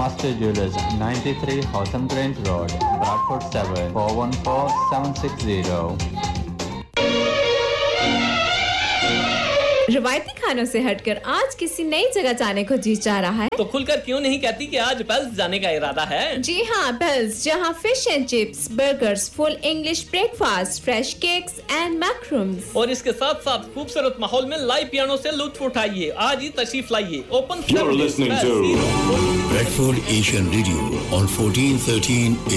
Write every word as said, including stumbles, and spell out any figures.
Master Jewelers, ninety-three Hotham Grange Road, Bradford seven four one four seven six zero. रवायती खानों से हटकर आज किसी नई जगह जाने को जी चाह रहा है तो खुलकर क्यों नहीं कहती कि आज बेल्स जाने का इरादा है? जी हाँ, बेल्स, जहाँ fish and chips, burgers, full English breakfast, fresh cakes and मैक्रूम्स और इसके साथ साथ खूबसूरत माहौल में लाइव पियानो से लुत्फ उठाइए। आज ही तशरीफ लाइए। Open You're listening to Bradford Asian Radio on fourteen thirteen